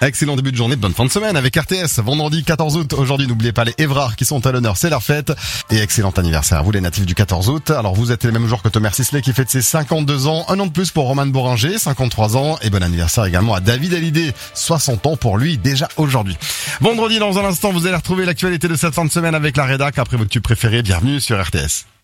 Excellent début de journée, bonne fin de semaine avec RTS. Vendredi 14 août. Aujourd'hui, n'oubliez pas les Évrards qui sont à l'honneur, c'est leur fête. Et excellent anniversaire à vous les natifs du 14 août. Alors vous êtes les mêmes jours que Thomas Sisley qui fête ses 52 ans. Un an de plus pour Roman Boringer, 53 ans. Et bon anniversaire également à David Hallyday, 60 ans pour lui déjà aujourd'hui. Vendredi, dans un instant, vous allez retrouver l'actualité de cette fin de semaine avec la rédac après votre tube préféré. Bienvenue sur RTS.